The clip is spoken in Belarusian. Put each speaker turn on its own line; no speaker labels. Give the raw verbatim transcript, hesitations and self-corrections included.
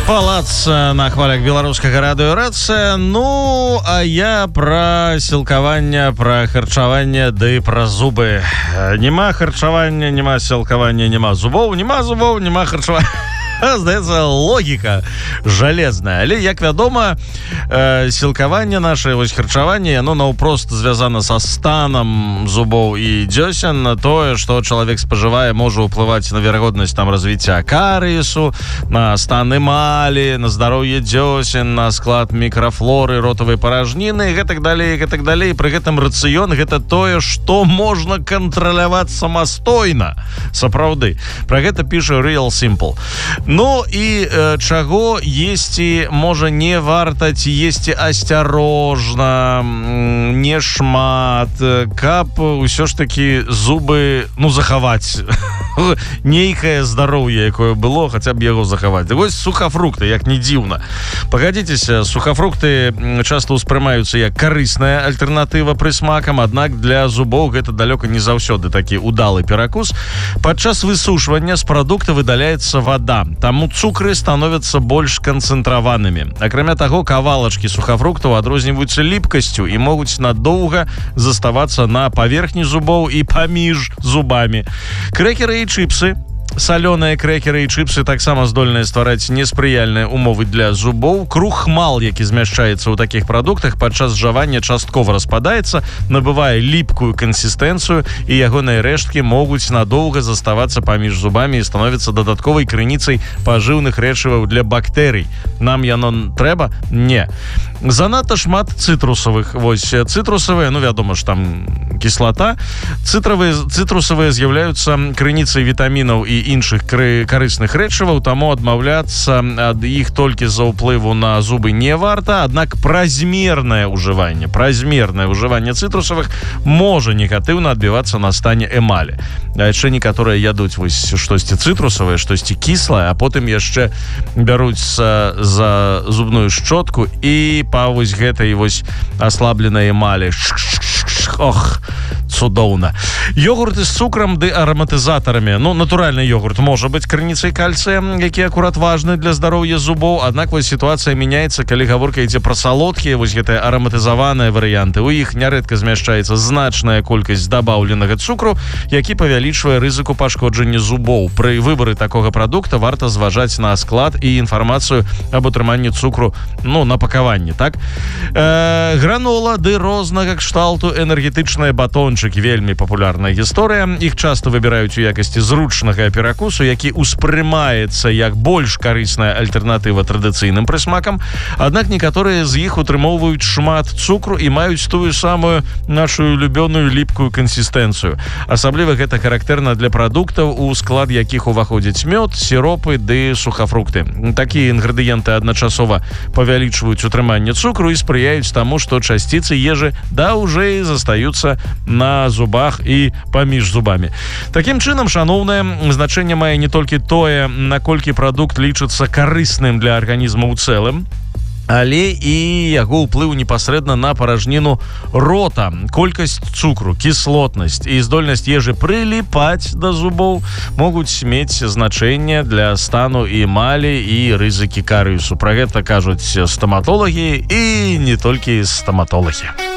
Палац на хвалях беларускага радыё Рацыя. Ну, а я пра сілкаванне, пра харчаванне ды пра зубы. Нема харчавання, нема сілкавання, нема зубоў, нема зубоў, нема харчавання. Здаецца, логіка жалезная. Але, як вядома, э, сілкаванне наше, вось харчаванне, яно наўпрост звязана са станам зубоў і дзёсен. Тое, што чалавек спажывае, можа ўплываць на верагоднасць там развіцця карыесу, на стан эмалі, на здароўе дзёсен, на склад мікрафлоры, ротавай паражніны, і гэтак далей, і гэтак далей. Пры гэтым рацыён гэта тое, што можна кантраляваць самастойна. Сапраўды. Пра гэта піша Real Simple. Ну і э, чаго есці можа не варта, ці есці асцярожна, не шмат, каб усё ж такі зубы, ну, захаваць. Нейкае здароўе, якое было, хаця б яго захаваць. Вось сухафрукты, як не дзіўна. Пагадзіцеся, сухафрукты часта ўспрымаюцца як карысная альтэрнатыва прысмакам, аднак для зубоў гэта далёка не заўсёды такі удалы перакус. Падчас высушвання з прадукта выдаляецца вада. Таму цукры становяцца больш канцэнтраванымі. Акрамя таго, кавалачкі сухафруктаў адрозніваюцца ліпкасцю і могуць надоўга заставацца на паверхні зубоў і паміж зубамі. Крэкеры і чыпсы, салёныя крэкеры і чыпсы таксама здольныя ствараць неспрыяльныя умовы для зубоў. Крухмал, які змяшчаецца ў такіх прадуктах, падчас жавання часткова распадаецца, набывае ліпкую кансістэнцыю, і ягоныя рэшткі могуць надоўга заставацца паміж зубамі і становяцца дадатковай крыніцай пажыўных рэчываў для бактэрый. Нам яно трэба? Не. Занадта шмат цытрусавых. Вось цытрусавыя, ну, вядома ж, там кіслата. Цытравыя, цытрусавыя з'яўляюцца крыніцай вітамінаў і іншых карысных рэчываў, таму адмаўляцца ад іх толькі з-за ўплыву на зубы не варта, аднак празмернае ўжыванне, празмернае ўжыванне цытрусавых можа негатыўна адбівацца на стане эмалі. А яшчэ некаторыя ядуць вось штосьці цытрусавае, штосьці кіслае, а потым яшчэ бяруць за зубную шчотку і па вось гэтай вось аслабленай эмалі. Ох, цудоўна. Йогурты з цукрам ды араматызатарамі. Ну, натуральны йогурт можа быць крыніцай кальцыя, які акурат важны для здароўя зубоў, аднак вось сітуацыя мяняецца, калі гаворка ідзе пра салодкія, вось гэтыя араматызаваныя варыянты. У іх нярэдка змяшчаецца значная колькасць дабаўленага цукру, які павялічвае рызыку пашкоджання зубоў. Пры выбары такога прадукта варта зважаць на склад і інфармацыю аб утрыманні цукру, ну, на пакаванні, так? Э, гранола ды рознага кшталту энергетычныя батончыкі, вельмі папулярная гісторыя. Іх часта выбіраюць у якасці зручнага перакусу, які ўспрымаецца як больш карысная альтэрнатыва традыцыйным прысмакам. Аднак некаторыя з іх утрымоўваюць шмат цукру і маюць тую самую нашу любёную ліпкую кансістэнцыю. Асабліва гэта характэрна для прадуктаў, у склад якіх уваходзіць мёд, сіропы ды сухафрукты. Такія інгрэдыенты адначасова павялічваюць утрыманне цукру і спрыяюць таму, што часціцы ежы даўжэй застаюцца на зубах і паміж зубамі. Такім чынам, шаноўнае, значэнне мае не толькі тое, наколькі прадукт лічыцца карысным для арганізма ў цэлым, але і яго ўплыў непасрэдна на паражніну рота. Колькасць цукру, кіслотнасць і здольнасць ежы прыліпаць да зубоў могуць мець значэнне для стану эмалі і рызыкі карыесу. Пра гэта кажуць стаматолагі і не толькі стаматолагі.